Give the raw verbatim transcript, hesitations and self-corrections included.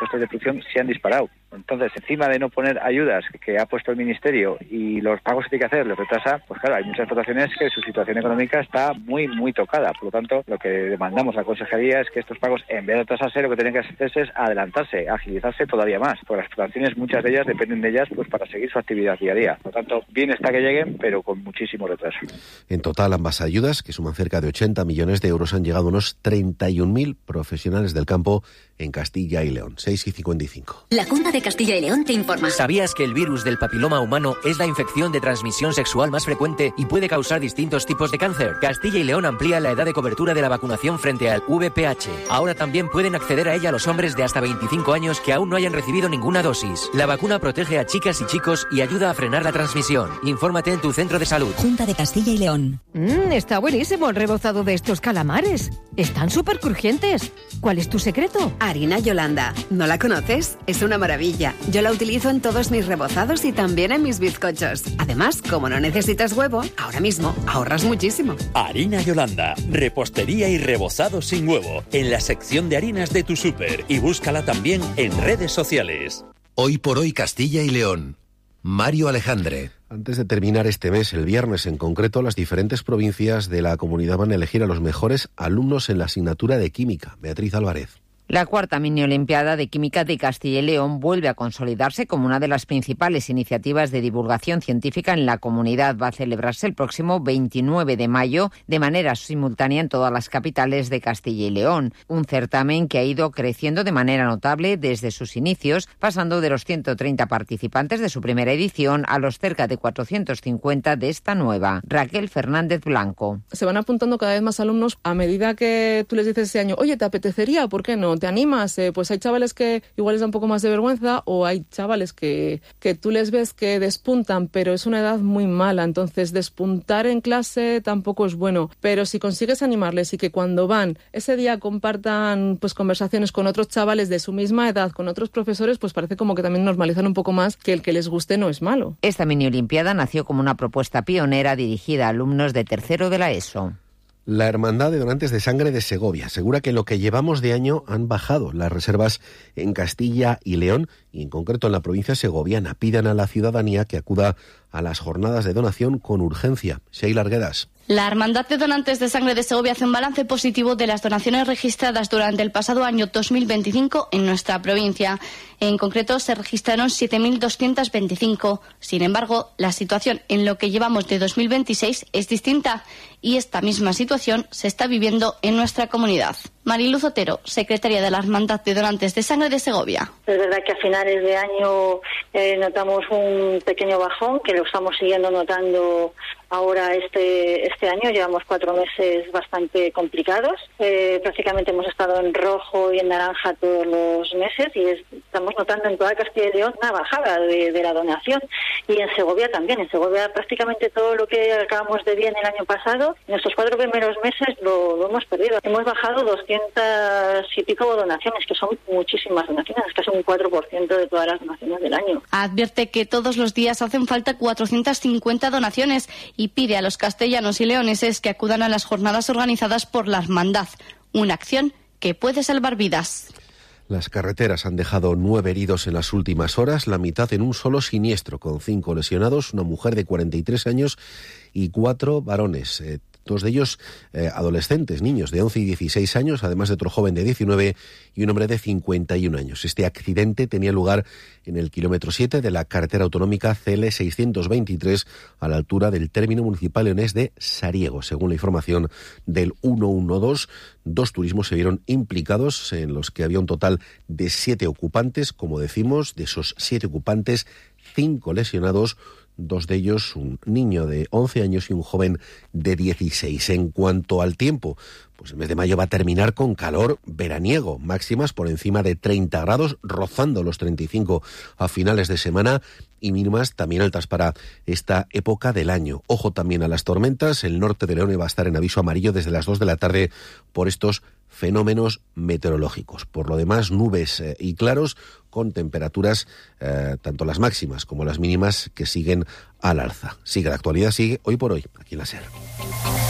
costes de producción se han disparado. Entonces, encima de no poner ayudas que ha puesto el Ministerio y los pagos que tiene que hacer los retrasa, pues claro, hay muchas explotaciones que su situación económica está muy, muy tocada. Por lo tanto, lo que demandamos a la Consejería es que estos pagos, en vez de retrasarse, lo que tienen que hacerse es adelantarse, agilizarse todavía más. Porque las explotaciones, muchas de ellas, dependen de ellas pues para seguir su actividad día a día. Por lo tanto, bien está que lleguen, pero con muchísimo retraso. En total, ambas ayudas, que suman cerca de ochenta millones de euros, han llegado a unos treinta y un mil profesionales del campo en Castilla y León. seis y cincuenta y cinco. La Junta de Castilla y León te informa. ¿Sabías que el virus del papiloma humano es la infección de transmisión sexual más frecuente y puede causar distintos tipos de cáncer? Castilla y León amplía la edad de cobertura de la vacunación frente al V P H. Ahora también pueden acceder a ella los hombres de hasta veinticinco años que aún no hayan recibido ninguna dosis. La vacuna protege a chicas y chicos y ayuda a frenar la transmisión. Infórmate en tu centro de salud. Junta de Castilla y León. Mmm, está buenísimo el rebozado de estos calamares. Están súper crujientes. ¿Cuál es tu secreto? Harina Yolanda. ¿No la conoces? Es una maravilla. Yo la utilizo en todos mis rebozados y también en mis bizcochos. Además, como no necesitas huevo, ahora mismo ahorras muchísimo. Harina Yolanda. Repostería y rebozado sin huevo. En la sección de harinas de tu súper. Y búscala también en redes sociales. Hoy por hoy Castilla y León. Mario Alejandre. Antes de terminar este mes, el viernes en concreto, las diferentes provincias de la comunidad van a elegir a los mejores alumnos en la asignatura de Química. Beatriz Álvarez. La cuarta mini olimpiada de Química de Castilla y León vuelve a consolidarse como una de las principales iniciativas de divulgación científica en la comunidad. Va a celebrarse el próximo veintinueve de mayo de manera simultánea en todas las capitales de Castilla y León. Un certamen que ha ido creciendo de manera notable desde sus inicios, pasando de los ciento treinta participantes de su primera edición a los cerca de cuatrocientos cincuenta de esta nueva. Raquel Fernández Blanco. Se van apuntando cada vez más alumnos a medida que tú les dices ese año, oye, ¿te apetecería? ¿Por qué no? ¿Te animas? Eh, pues hay chavales que igual les da un poco más de vergüenza o hay chavales que, que tú les ves que despuntan, pero es una edad muy mala, entonces despuntar en clase tampoco es bueno, pero si consigues animarles y que cuando van ese día compartan pues conversaciones con otros chavales de su misma edad, con otros profesores, pues parece como que también normalizan un poco más que el que les guste no es malo. Esta mini olimpiada nació como una propuesta pionera dirigida a alumnos de tercero de la ESO. La Hermandad de Donantes de Sangre de Segovia asegura que en lo que llevamos de año han bajado las reservas en Castilla y León y en concreto en la provincia segoviana. Piden a la ciudadanía que acuda a las jornadas de donación con urgencia. Sheila Arguedas. La Hermandad de Donantes de Sangre de Segovia hace un balance positivo de las donaciones registradas durante el pasado año dos mil veinticinco en nuestra provincia. En concreto, se registraron siete mil doscientas veinticinco. Sin embargo, la situación en lo que llevamos de dos mil veintiséis es distinta y esta misma situación se está viviendo en nuestra comunidad. Mariluz Otero, secretaria de la Hermandad de Donantes de Sangre de Segovia. Es verdad que a finales de año eh, notamos un pequeño bajón, que lo estamos siguiendo notando ahora este este año. Llevamos cuatro meses bastante complicados. Eh, prácticamente hemos estado en rojo y en naranja todos los meses y es, estamos notando en toda Castilla y León una bajada de, de la donación. Y en Segovia también. En Segovia prácticamente todo lo que acabamos de bien el año pasado, en estos cuatro primeros meses lo, lo hemos perdido. Hemos bajado doscientas y pico donaciones, que son muchísimas donaciones, casi un cuatro por ciento de todas las donaciones del año. Advierte que todos los días hacen falta cuatrocientas cincuenta donaciones y pide a los castellanos y leoneses que acudan a las jornadas organizadas por la Hermandad, una acción que puede salvar vidas. Las carreteras han dejado nueve heridos en las últimas horas, la mitad en un solo siniestro, con cinco lesionados, una mujer de cuarenta y tres años y cuatro varones. Eh, dos de ellos eh, adolescentes, niños de once y dieciséis años, además de otro joven de diecinueve y un hombre de cincuenta y un años. Este accidente tenía lugar en el kilómetro siete de la carretera autonómica C L seiscientos veintitrés, a la altura del término municipal leonés de Sariego. Según la información del ciento doce, dos turismos se vieron implicados, en los que había un total de siete ocupantes. Como decimos, de esos siete ocupantes, cinco lesionados, dos de ellos un niño de once años y un joven de dieciséis. En cuanto al tiempo, pues el mes de mayo va a terminar con calor veraniego, máximas por encima de treinta grados, rozando los treinta y cinco a finales de semana, y mínimas también altas para esta época del año. Ojo también a las tormentas. El norte de León va a estar en aviso amarillo desde las dos de la tarde por estos fenómenos meteorológicos. Por lo demás, nubes eh, y claros, con temperaturas, eh, tanto las máximas como las mínimas, que siguen al alza. Sigue la actualidad, sigue hoy por hoy, aquí en la SER.